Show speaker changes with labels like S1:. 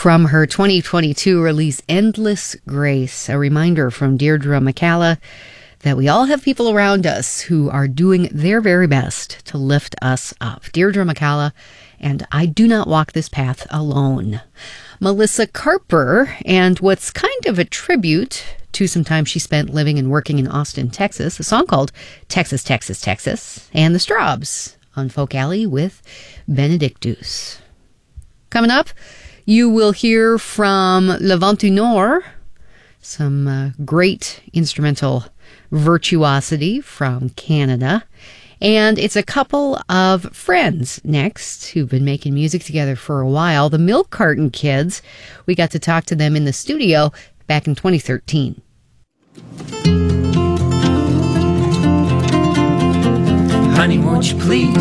S1: from her 2022 release, Endless Grace, a reminder from Deirdre McCalla that we all have people around us who are doing their very best to lift us up. Deirdre McCalla, and I do not walk this path alone. Melissa Carper, and what's kind of a tribute to some time she spent living and working in Austin, Texas, a song called Texas, Texas, Texas, and the Straubs on Folk Alley with Benedictus. Coming up, you will hear from Le Vent du Nord, some great instrumental virtuosity from Canada. And it's a couple of friends next who've been making music together for a while. The Milk Carton Kids. We got to talk to them in the studio back in 2013.
S2: Honey, won't you please